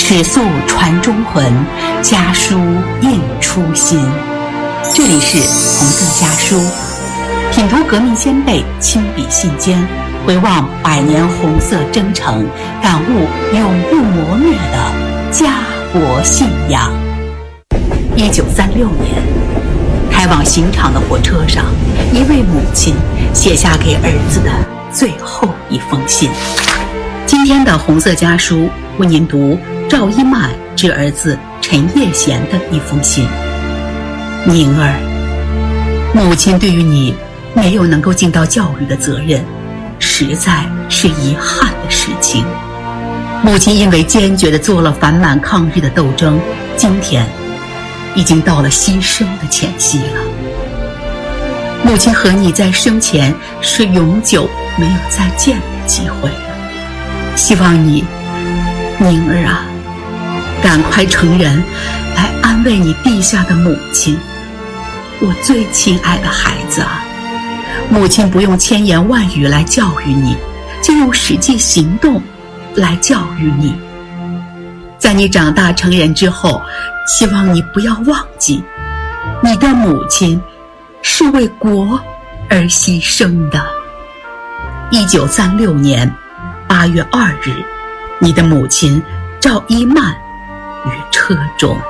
纸素传忠魂，家书印初心。这里是红色家书，品读革命先辈亲笔信笺，回望100年红色征程，感悟永不磨灭的家国信仰。1936年，开往刑场的火车上，一位母亲写下给儿子的最后一封信。今天的红色家书为您读赵一曼致儿子陈业贤的一封信。宁儿，母亲对于你没有能够尽到教育的责任，实在是遗憾的事情。母亲因为坚决地做了反满抗日的斗争，今天已经到了牺牲的前夕了。母亲和你在生前是永久没有再见的机会了。希望你，宁儿啊，赶快成人，来安慰你地下的母亲。我最亲爱的孩子啊，母亲不用千言万语来教育你，就用实际行动来教育你。在你长大成人之后，希望你不要忘记，你的母亲是为国而牺牲的。1936年8月2日，你的母亲赵一曼于车中。